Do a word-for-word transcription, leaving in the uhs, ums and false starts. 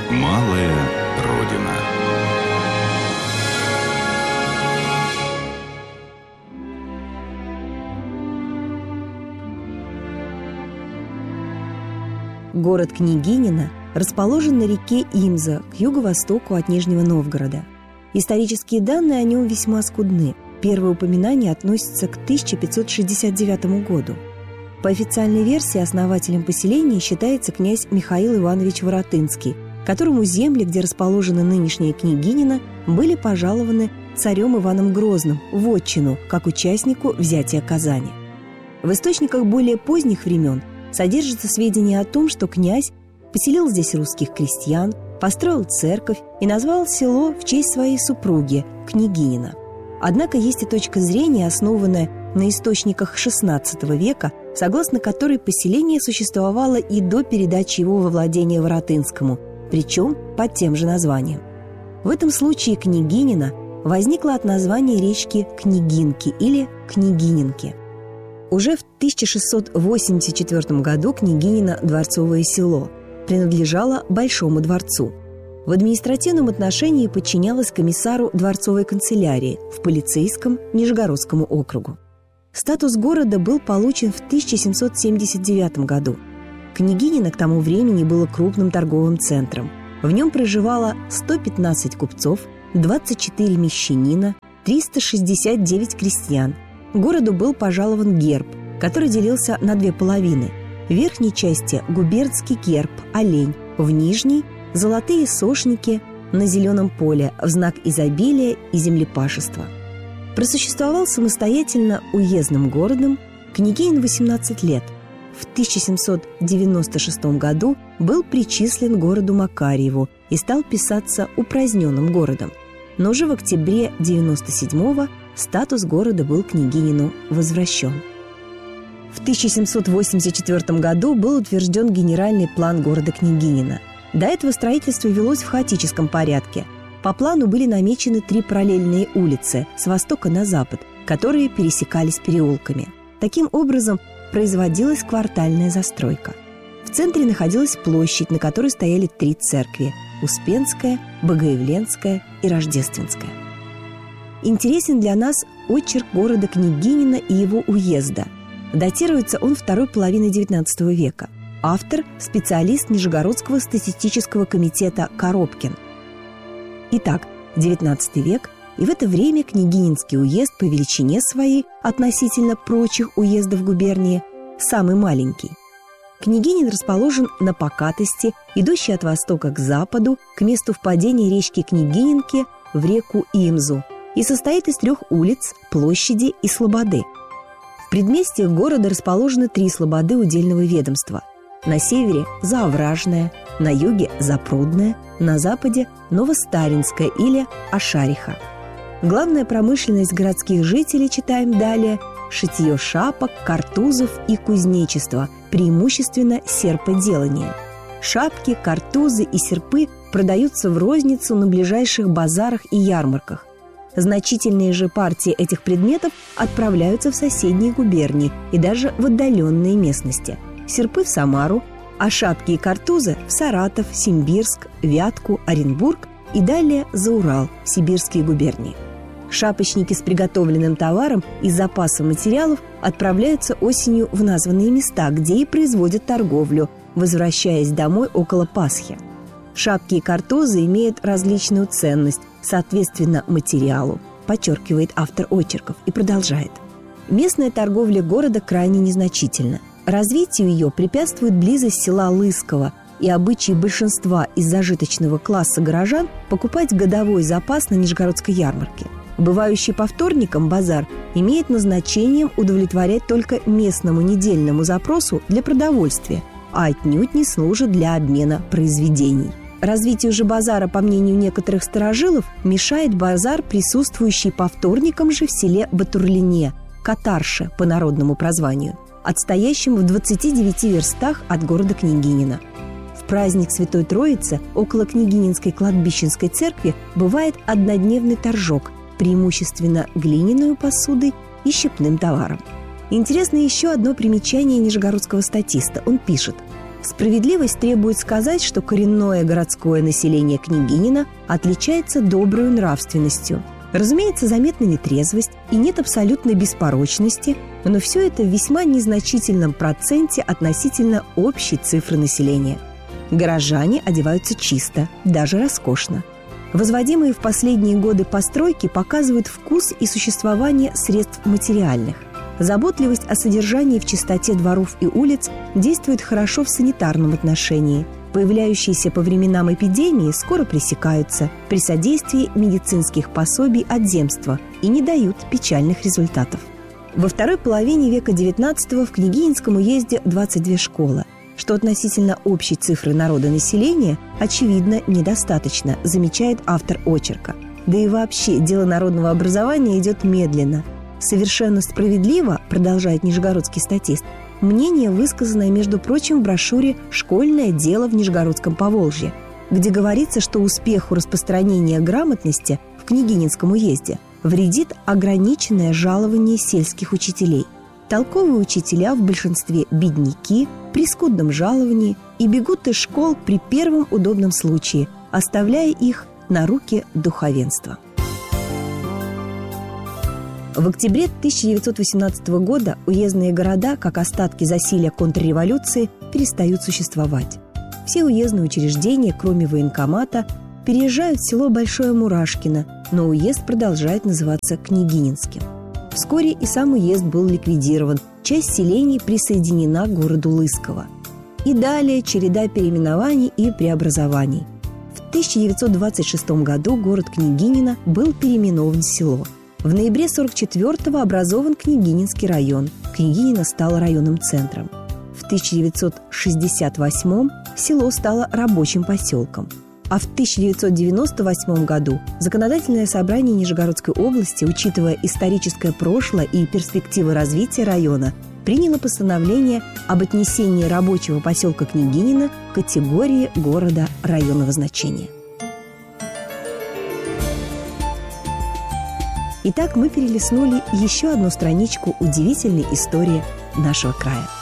Малая Родина. Город Княгинино расположен на реке Имза к юго-востоку от Нижнего Новгорода. Исторические данные о нем весьма скудны. Первое упоминание относится к тысяча пятьсот шестьдесят девятому году. По официальной версии основателем поселения считается князь Михаил Иванович Воротынский, которому земли, где расположена нынешняя Княгинино, были пожалованы царем Иваном Грозным в отчину, как участнику взятия Казани. В источниках более поздних времен содержатся сведения о том, что князь поселил здесь русских крестьян, построил церковь и назвал село в честь своей супруги Княгинина. Однако есть и точка зрения, основанная на источниках шестнадцатого века, согласно которой поселение существовало и до передачи его во владение Воротынскому, причем под тем же названием. В этом случае Княгинино возникло от названия речки Княгинки или Княгининки. Уже в тысяча шестьсот восемьдесят четвёртом году Княгинино дворцовое село принадлежало Большому дворцу. В административном отношении подчинялось комиссару дворцовой канцелярии в полицейском Нижегородскому округу. Статус города был получен в тысяча семьсот семьдесят девятом году. Княгинино к тому времени было крупным торговым центром. В нем проживало сто пятнадцать купцов, двадцать четыре мещанина, триста шестьдесят девять крестьян. Городу был пожалован герб, который делился на две половины. В верхней части губернский герб олень, в нижней – золотые сошники на зеленом поле в знак изобилия и землепашества. Просуществовал самостоятельно уездным городом Княгинин восемнадцать лет. В тысяча семьсот девяносто шестом году был причислен городу Макарьеву и стал писаться упраздненным городом. Но уже в октябре девяносто седьмого статус города был Княгинину возвращен. В тысяча семьсот восемьдесят четвёртом году был утвержден генеральный план города Княгинино. До этого строительство велось в хаотическом порядке. По плану были намечены три параллельные улицы с востока на запад, которые пересекались переулками. Таким образом, производилась квартальная застройка. В центре находилась площадь, на которой стояли три церкви – Успенская, Богоявленская и Рождественская. Интересен для нас очерк города Княгинино и его уезда. Датируется он второй половиной девятнадцатого века. Автор – специалист Нижегородского статистического комитета Коробкин. Итак, девятнадцатый век, и в это время Княгининский уезд по величине своей относительно прочих уездов губернии самый маленький. Княгинин расположен на покатости, идущей от востока к западу, к месту впадения речки Княгининки в реку Имзу, и состоит из трех улиц, площади и слободы. В предместьях города расположены три слободы удельного ведомства. На севере – Заовражная, на юге – Запрудная, на западе – Новостаринская или Ашариха. Главная промышленность городских жителей, читаем далее, шитье шапок, картузов и кузнечество, преимущественно серподелание. Шапки, картузы и серпы продаются в розницу на ближайших базарах и ярмарках. Значительные же партии этих предметов отправляются в соседние губернии и даже в отдаленные местности. Серпы в Самару, а шапки и картузы в Саратов, Симбирск, Вятку, Оренбург и далее за Урал, в сибирские губернии. Шапочники с приготовленным товаром и запасом материалов отправляются осенью в названные места, где и производят торговлю, возвращаясь домой около Пасхи. Шапки и картузы имеют различную ценность, соответственно материалу, подчеркивает автор очерков и продолжает. Местная торговля города крайне незначительна. Развитию ее препятствует близость села Лысково и обычаи большинства из зажиточного класса горожан покупать годовой запас на Нижегородской ярмарке. Бывающий по вторникам базар имеет назначением удовлетворять только местному недельному запросу для продовольствия, а отнюдь не служит для обмена произведений. Развитию же базара, по мнению некоторых старожилов, мешает базар, присутствующий по вторникам же в селе Батурлине, Катарше по народному прозванию, отстоящем в двадцати девяти верстах от города Княгинино. В праздник Святой Троицы около Княгининской кладбищенской церкви бывает однодневный торжок, преимущественно глиняной посудой и щепным товаром. Интересно еще одно примечание нижегородского статиста. Он пишет: Справедливость требует сказать, что коренное городское население Княгинино отличается доброй нравственностью. Разумеется, заметна нетрезвость и нет абсолютной беспорочности, но все это в весьма незначительном проценте относительно общей цифры населения. Горожане одеваются чисто, даже роскошно. Возводимые в последние годы постройки показывают вкус и существование средств материальных. Заботливость о содержании в чистоте дворов и улиц действует хорошо в санитарном отношении. Появляющиеся по временам эпидемии скоро пресекаются при содействии медицинских пособий от земства и не дают печальных результатов. Во второй половине века девятнадцатого в Княгининском уезде двадцать две школы, что относительно общей цифры народонаселения, очевидно, недостаточно, замечает автор очерка. Да и вообще, дело народного образования идет медленно. Совершенно справедливо, продолжает нижегородский статист, мнение, высказанное, между прочим, в брошюре «Школьное дело в Нижегородском Поволжье», где говорится, что успеху распространения грамотности в Княгининском уезде вредит ограниченное жалование сельских учителей. Толковые учителя в большинстве бедняки, при скудном жаловании и бегут из школ при первом удобном случае, оставляя их на руки духовенства. В октябре тысяча девятьсот восемнадцатого года уездные города, как остатки засилья контрреволюции, перестают существовать. Все уездные учреждения, кроме военкомата, переезжают в село Большое Мурашкино, но уезд продолжает называться Княгининским. Вскоре и сам уезд был ликвидирован, часть селений присоединена к городу Лысково. И далее череда переименований и преобразований. В тысяча девятьсот двадцать шестом году город Княгинино был переименован в село. В ноябре сорок четвёртого образован Княгининский район. Княгинино стало районным центром. В тысяча девятьсот шестьдесят восьмом село стало рабочим поселком. А в тысяча девятьсот девяносто восьмом году Законодательное собрание Нижегородской области, учитывая историческое прошлое и перспективы развития района, приняло постановление об отнесении рабочего поселка Княгинино к категории города районного значения. Итак, мы перелистнули еще одну страничку удивительной истории нашего края.